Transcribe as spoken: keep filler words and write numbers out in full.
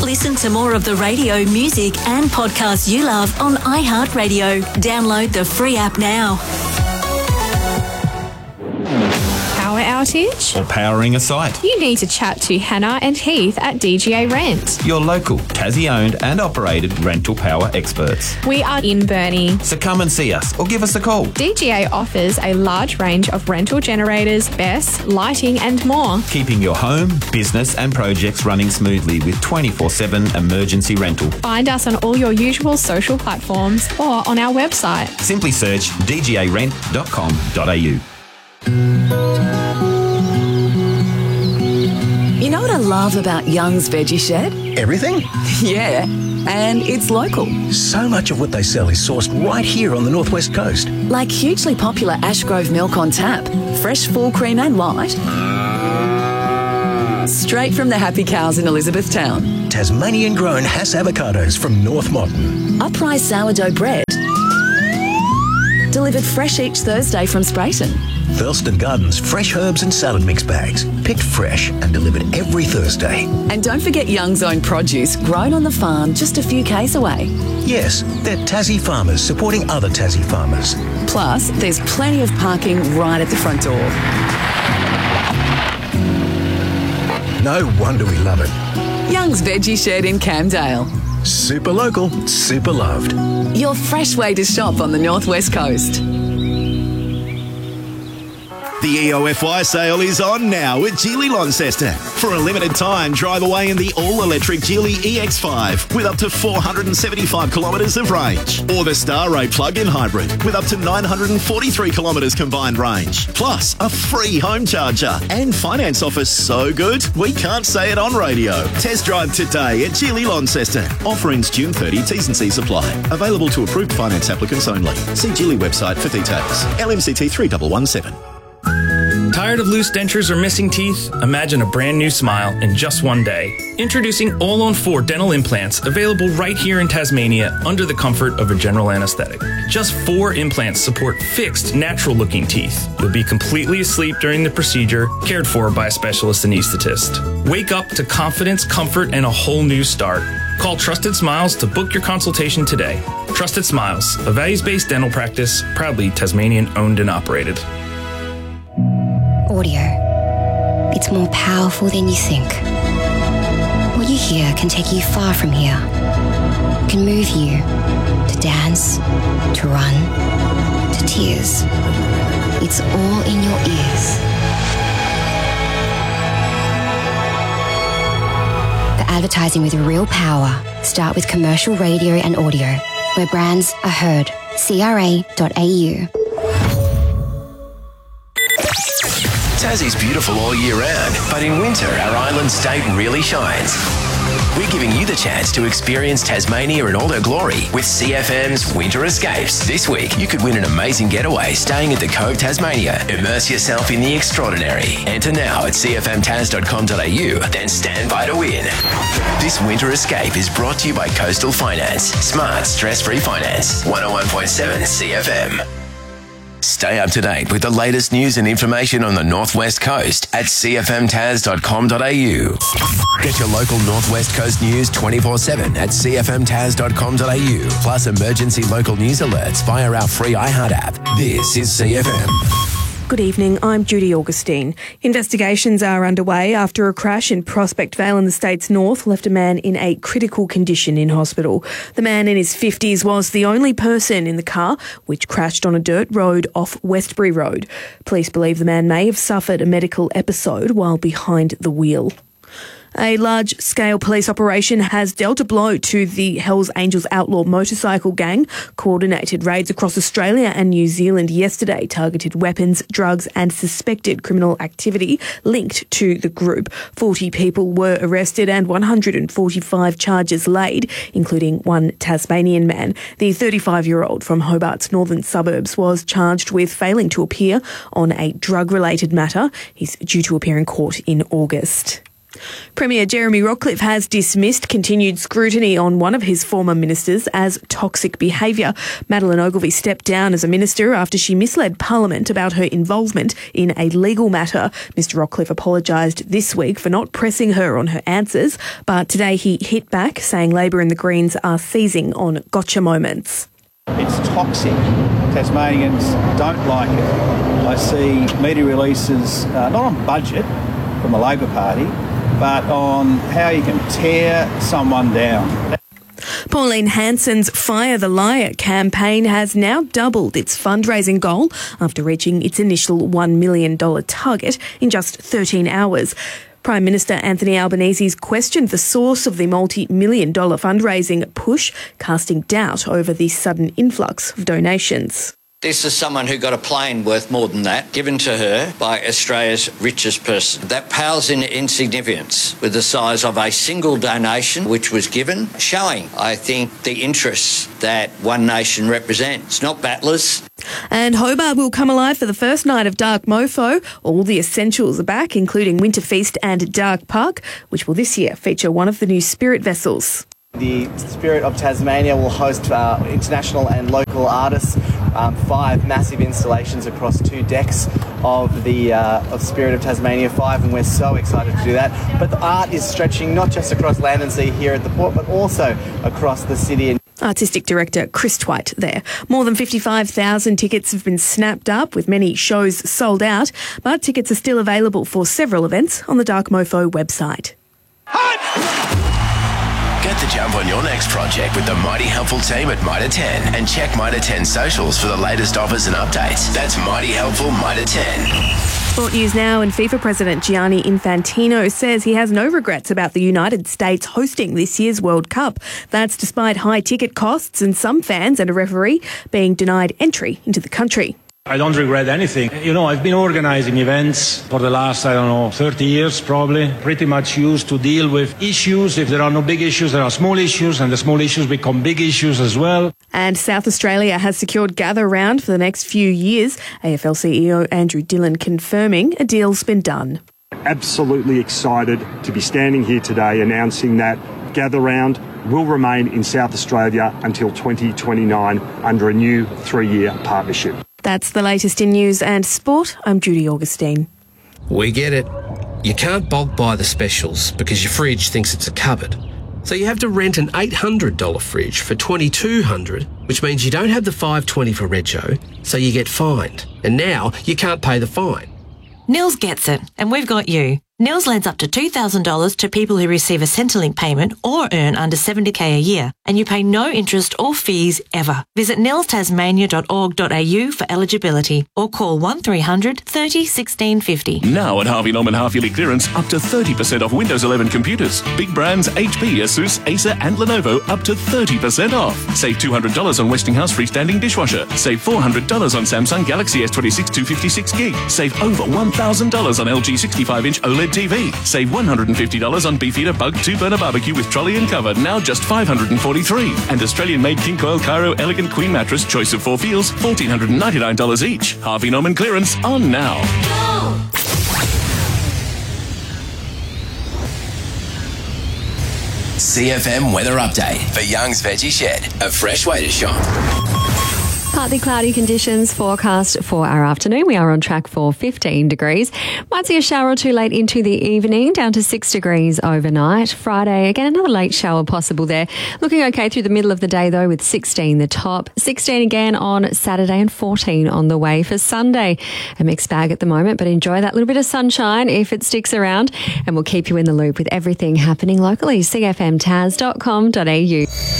Listen to more of the radio, music and podcasts you love on iHeartRadio. Download the free app now. Power outage? Or powering a site? You need to chat to Hannah and Heath at D G A Rent. Your local, Tassie-owned and operated rental power experts. We are in Burnie. So come and see us or give us a call. D G A offers a large range of rental generators, B E S, lighting and more. Keeping your home, business and projects running smoothly with twenty-four seven emergency rental. Find us on all your usual social platforms or on our website. Simply search d g a rent dot com dot a u. You know what I love about Young's Veggie Shed? Everything? Yeah, and it's local. So much of what they sell is sourced right here on the Northwest Coast. Like hugely popular Ashgrove milk on tap, fresh full cream and light. Straight from the happy cows in Elizabethtown. Tasmanian grown Hass avocados from North Mountain. Uprise sourdough bread. Delivered fresh each Thursday from Sprayton. Thurlston Gardens fresh herbs and salad mix bags. Picked fresh and delivered every Thursday. And don't forget Young's own produce grown on the farm just a few k's away. Yes, they're Tassie farmers supporting other Tassie farmers. Plus, there's plenty of parking right at the front door. No wonder we love it. Young's Veggie Shed in Camdale. Super local, super loved. Your fresh way to shop on the Northwest Coast. The E O F Y sale is on now with Geely Launceston. For a limited time, drive away in the all-electric Geely E X five with up to four hundred seventy-five kilometres of range. Or the Star Ray plug-in hybrid with up to nine hundred forty-three kilometres combined range. Plus, a free home charger. And finance offers so good, we can't say it on radio. Test drive today at Geely Launceston. Offer ends June thirtieth, T's and C's apply. Available to approved finance applicants only. See Geely website for details. L M C T three one one seven. Tired of loose dentures or missing teeth? Imagine a brand new smile in just one day. Introducing All on four dental implants, available right here in Tasmania under the comfort of a general anesthetic. Just four implants support fixed, natural-looking teeth. You'll be completely asleep during the procedure, cared for by a specialist anesthetist. Wake up to confidence, comfort, and a whole new start. Call Trusted Smiles to book your consultation today. Trusted Smiles, a values-based dental practice, proudly Tasmanian-owned and operated. Audio. It's more powerful than you think. What you hear can take you far from here. It can move you to dance, to run, to tears. It's all in your ears. The advertising with real power. Start with commercial radio and audio, where brands are heard. C R A dot A U. Tassie's beautiful all year round, but in winter, our island state really shines. We're giving you the chance to experience Tasmania in all her glory with C F M's Winter Escapes. This week, you could win an amazing getaway staying at the Cove Tasmania. Immerse yourself in the extraordinary. Enter now at c f m tas dot com dot a u, then stand by to win. This Winter Escape is brought to you by Coastal Finance. Smart, stress-free finance. one oh one point seven C F M. Stay up to date with the latest news and information on the Northwest Coast at c f m tas dot com dot a u. Get your local Northwest Coast news twenty-four seven at c f m tas dot com dot a u. Plus emergency local news alerts via our free iHeart app. This is C F M. Good evening, I'm Judy Augustine. Investigations are underway after a crash in Prospect Vale in the state's north left a man in a critical condition in hospital. The man in his fifties was the only person in the car, which crashed on a dirt road off Westbury Road. Police believe the man may have suffered a medical episode while behind the wheel. A large-scale police operation has dealt a blow to the Hells Angels outlaw motorcycle gang. Coordinated raids across Australia and New Zealand yesterday targeted weapons, drugs and suspected criminal activity linked to the group. forty people were arrested and one hundred forty-five charges laid, including one Tasmanian man. The thirty-five-year-old from Hobart's northern suburbs was charged with failing to appear on a drug-related matter. He's due to appear in court in August. Premier Jeremy Rockliff has dismissed continued scrutiny on one of his former ministers as toxic behaviour. Madeleine Ogilvie stepped down as a minister after she misled Parliament about her involvement in a legal matter. Mister Rockliff apologised this week for not pressing her on her answers, but today he hit back, saying Labor and the Greens are seizing on gotcha moments. It's toxic. Tasmanians don't like it. I see media releases, uh, not on budget from the Labor Party, but on how you can tear someone down. Pauline Hanson's Fire the Liar campaign has now doubled its fundraising goal after reaching its initial one million dollars target in just thirteen hours. Prime Minister Anthony Albanese's questioned the source of the multi-million dollar fundraising push, casting doubt over the sudden influx of donations. This is someone who got a plane worth more than that given to her by Australia's richest person. That pales in insignificance with the size of a single donation which was given, showing, I think, the interests that One Nation represents, not battlers. And Hobart will come alive for the first night of Dark Mofo. All the essentials are back, including Winter Feast and Dark Park, which will this year feature one of the new Spirit vessels. The Spirit of Tasmania will host uh, international and local artists, um, five massive installations across two decks of the uh, of Spirit of Tasmania five, and we're so excited to do that. But the art is stretching not just across land and sea here at the port, but also across the city. Artistic Director Chris Twite there. More than fifty-five thousand tickets have been snapped up, with many shows sold out, but tickets are still available for several events on the Dark Mofo website. Get the jump on your next project with the Mighty Helpful team at Mitre ten and check Mitre ten socials for the latest offers and updates. That's Mighty Helpful Mitre ten. Sport news now, and FIFA President Gianni Infantino says he has no regrets about the United States hosting this year's World Cup. That's despite high ticket costs and some fans and a referee being denied entry into the country. I don't regret anything. You know, I've been organising events for the last, I don't know, thirty years probably. Pretty much used to deal with issues. If there are no big issues, there are small issues, and the small issues become big issues as well. And South Australia has secured Gather Round for the next few years. A F L C E O Andrew Dillon confirming a deal's been done. Absolutely excited to be standing here today announcing that Gather Round will remain in South Australia until twenty twenty-nine under a new three-year partnership. That's the latest in news and sport. I'm Judy Augustine. We get it. You can't bulk buy the specials because your fridge thinks it's a cupboard. So you have to rent an eight hundred dollars fridge for twenty-two hundred dollars, which means you don't have the five twenty for rego, so you get fined. And now you can't pay the fine. Nils gets it, and we've got you. Nils lends up to two thousand dollars to people who receive a Centrelink payment or earn under seventy thousand a year, and you pay no interest or fees ever. Visit nils tasmania dot org dot a u for eligibility or call one three hundred thirty sixteen fifty. Now at Harvey Norman half-yearly clearance, up to thirty percent off Windows eleven computers. Big brands H P, Asus, Acer and Lenovo up to thirty percent off. Save two hundred dollars on Westinghouse freestanding dishwasher. Save four hundred dollars on Samsung Galaxy S twenty-six two fifty-six gig. Save over one thousand dollars on L G sixty-five inch OLED T V. Save one hundred fifty dollars on Beefeater Bug two burner barbecue with trolley and cover, now just five hundred forty-three dollars. And Australian-made King Coil Cairo Elegant Queen Mattress, choice of four feels, one thousand four hundred ninety-nine dollars each. Harvey Norman clearance on now. Go! C F M weather update for Young's Veggie Shed, a fresh way to shop. Partly cloudy conditions forecast for our afternoon. We are on track for fifteen degrees. Might see a shower or two late into the evening, down to six degrees overnight. Friday, again, another late shower possible there. Looking okay through the middle of the day, though, with sixteen the top. sixteen again on Saturday and fourteen on the way for Sunday. A mixed bag at the moment, but enjoy that little bit of sunshine if it sticks around. And we'll keep you in the loop with everything happening locally. c f m tas dot com dot a u.